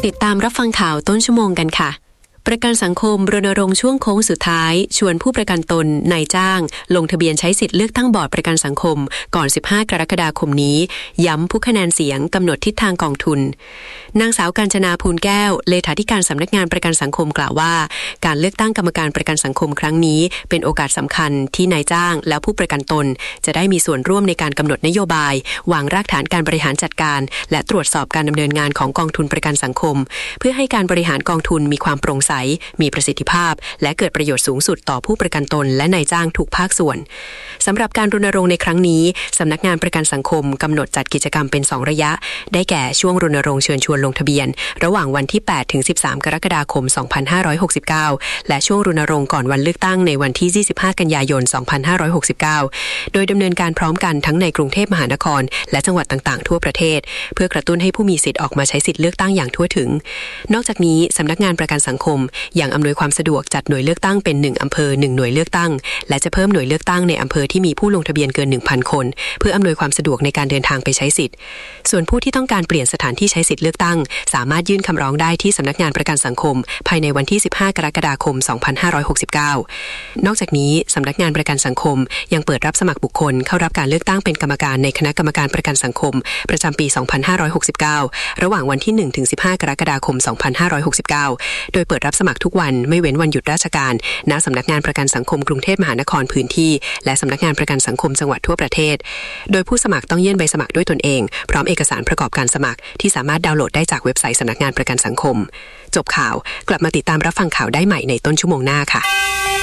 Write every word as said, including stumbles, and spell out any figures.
ติดตามรับฟังข่าวต้นชั่วโมงกันค่ะประกันสังคมรณรงค์ช่วงโค้งสุดท้ายชวนผู้ประกันตนนายจ้างลงทะเบียนใช้สิทธิ์เลือกตั้งบอร์ดประกันสังคมก่อนสิบห้ากรกฎาคมนี้ย้ำผู้คะแนนเสียงกำหนดทิศทางกองทุนนางสาวกาญจนาภูลแก้วเลขาธิการสำนักงานประกันสังคมกล่าวว่าการเลือกตั้งกรรมการประกันสังคมครั้งนี้เป็นโอกาสสำคัญที่นายจ้างและผู้ประกันตนจะได้มีส่วนร่วมในการกำหนดนโยบายวางรากฐานการบริหารจัดการและตรวจสอบการดำเนินงานของกองทุนประกันสังคมเพื่อให้การบริหารกองทุนมีความโปร่งใสมีประสิทธิภาพและเกิดประโยชน์สูงสุดต่อผู้ประกันตนและนายจ้างทุกภาคส่วนสำหรับการรณรงค์ในครั้งนี้สำนักงานประกันสังคมกำหนดจัดกิจกรรมเป็นสองระยะได้แก่ช่วงรณรงค์เชิญชวนลงทะเบียนระหว่างวันที่แปดถึงสิบสามกรกฎาคมสองพันห้าร้อยหกสิบเก้าและช่วงรณรงค์ก่อนวันเลือกตั้งในวันที่ยี่สิบห้ากันยายนสองพันห้าร้อยหกสิบเก้าโดยดำเนินการพร้อมกันทั้งในกรุงเทพมหานครและจังหวัดต่างๆทั่วประเทศเพื่อกระตุ้นให้ผู้มีสิทธิ์ออกมาใช้สิทธิ์เลือกตั้งอย่างทั่วถึงนอกจากนี้สำนักงานประกันสังคมยังอำนวยความสะดวกจัดหน่วยเลือกตั้งเป็นหนึ่งอำเภอหนึ่งหน่วยเลือกตั้งและจะเพิ่มหน่วยเลือกตั้งในอำเภอที่มีผู้ลงทะเบียนเกิน หนึ่งพัน คนเพื่ออำนวยความสะดวกในการเดินทางไปใช้สิทธิ์ส่วนผู้ที่ต้องการเปลี่ยนสถานที่ใช้สิทธิ์เลือกตั้งสามารถยื่นคำร้องได้ที่สำนักงานประกันสังคมภายในวันที่สิบห้ากรกฎาคมสองพันห้าร้อยหกสิบเก้านอกจากนี้สำนักงานประกันสังคมยังเปิดรับสมัครบุคคลเข้ารับการเลือกตั้งเป็นกรรมการในคณะกรรมการประกันสังคมประจำปีสองพันห้าร้อยหกสิบเก้าระหว่างวันที่หนึ่งถึงสิบห้ากรกฎาคมสองพันห้าร้อยหกสิบเก้าโดยเปิดรับสมัครทุกวันไม่เว้นวันหยุดราชการณสำนักงานประกันสังคมกรุงเทพมหานครพื้นที่และสำนักงานประกันสังคมจังหวัดทั่วประเทศโดยผู้สมัครต้องยื่นใบสมัครด้วยตนเองพร้อมเอกสารประกอบการสมัครที่สามารถดาวน์โหลดได้จากเว็บไซต์สำนักงานประกันสังคมจบข่าวกลับมาติดตามรับฟังข่าวได้ใหม่ในต้นชั่วโมงหน้าค่ะ